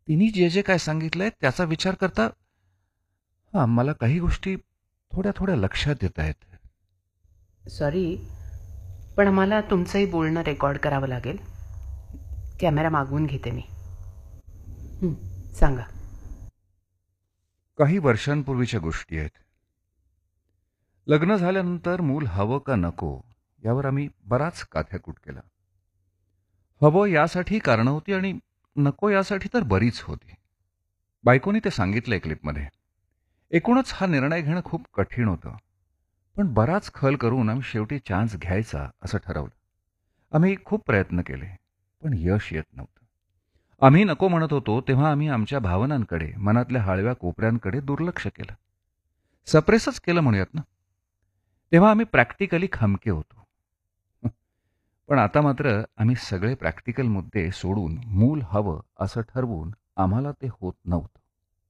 तिने जे जे काय सांगितलंय त्याचा विचार करता मला काही गोष्टी थोड्या थोड्या लक्षात येत आहेत. सॉरी, पण आम्हाला तुमचंही बोलणं रेकॉर्ड करावं लागेल. कॅमेरा मागवून घेते मी. सांगा. काही वर्षांपूर्वीच्या गोष्टी आहेत. लग्न झाल्यानंतर मूल हवं का नको यावर आम्ही बराच काथ्याकूट केला. हवं यासाठी कारणं होती आणि नको यासाठी तर बरीच होती. बायकोनी ते सांगितलंय क्लिपमध्ये. एकूणच हा निर्णय घेणं खूप कठीण होतं. पण बराच खल करून आम्ही शेवटी चान्स घ्यायचा असं ठरवलं. आम्ही खूप प्रयत्न केले, पण यश येत नव्हतं. आम्ही नको म्हणत होतो तेव्हा आम्ही आमच्या भावनांकडे, मनातल्या हळव्या कोपऱ्यांकडे दुर्लक्ष केलं. सप्रेसच केलं म्हणूयात ना. तेव्हा आम्ही प्रॅक्टिकली खमके होतो. पण आता मात्र आम्ही सगळे प्रॅक्टिकल मुद्दे सोडून मूल हवं असं ठरवून आम्हाला ते होत नव्हतं.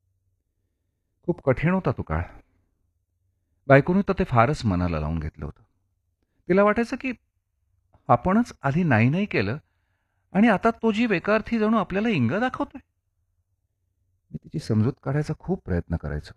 खूप कठीण होता तो काळ. बायकोनी तर ते फारच मनाला लावून घेतलं होतं. तिला वाटायचं की आपणच आधी नाही नाही केलं आणि आता तो जीव एका अर्थी जणू आपल्याला इंग दाखवतोय. मी तिची समजूत काढायचा खूप प्रयत्न करायचो.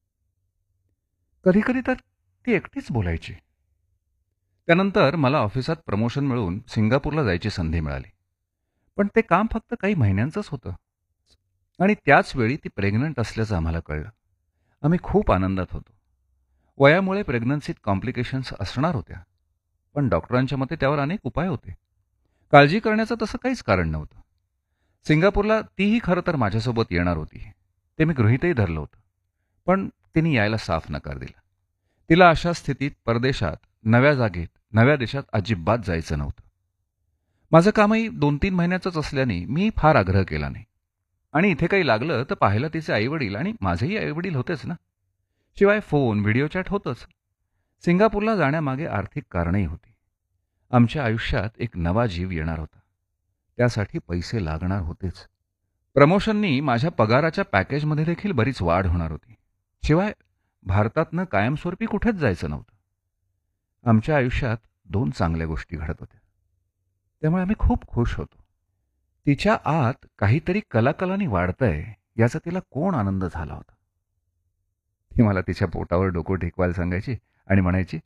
कधी कधी तर ती एकटीच बोलायची. त्यानंतर मला ऑफिसात प्रमोशन मिळून सिंगापूरला जायची संधी मिळाली. पण ते काम फक्त काही महिन्यांचंच होतं आणि त्याच वेळी ती प्रेग्नंट असल्याचं आम्हाला कळलं. आम्ही खूप आनंदात होतो. वयामुळे प्रेग्नन्सीत कॉम्प्लिकेशन्स असणार होत्या, पण डॉक्टरांच्या मते त्यावर अनेक उपाय होते. काळजी करण्याचं तसं काहीच कारण नव्हतं. सिंगापूरला तीही खरं तर माझ्यासोबत येणार होती. ते मी गृहीतही धरलं होतं. पण तिने यायला साफ नकार दिला. तिला अशा स्थितीत परदेशात, नव्या जागेत, नव्या देशात अजिबात जायचं नव्हतं. माझं कामही 2-3 महिन्याचंच असल्याने मी फार आग्रह केला नाही. आणि इथे काही लागलं तर पाहायला तिचे आईवडील आणि माझेही आईवडील होतेच ना. शिवाय फोन, व्हिडिओ चॅट होतंच. सिंगापूरला जाण्यामागे आर्थिक कारणंही होती. आमच्या आयुष्यात एक नवा जीव येणार होता. त्यासाठी पैसे लागणार होतेच. प्रमोशननी माझ्या पगाराच्या पॅकेजमध्ये देखील बरीच वाढ होणार होती. शिवाय भारतातनं कायमस्वरूपी कुठेच जायचं नव्हतं. आमच्या आयुष्यात 2 चांगल्या गोष्टी घडत होत्या. त्यामुळे आम्ही खूप खुश होतो. तिच्या आत काहीतरी कलाकलानी वाढतंय याचा तिला कोण आनंद झाला होता. ती मला तिच्या पोटावर डोकं टेकवायला सांगायची आणि म्हणायची,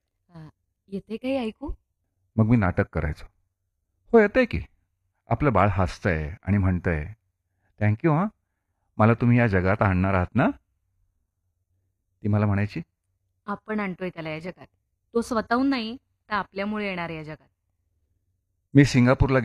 येते काही ऐकू? मग मी नाटक करायचो. हो येतंय की. आपलं बाळ हसतंय आणि म्हणतंय, थँक्यू हां, मला तुम्ही या जगात आणणार आहात ना. ती मला म्हणायची. आपण आणतोय त्याला या जगात. तो स्वतःहून नाही, तर आपल्यामुळे येणार या जगात. मी सिंगापूरला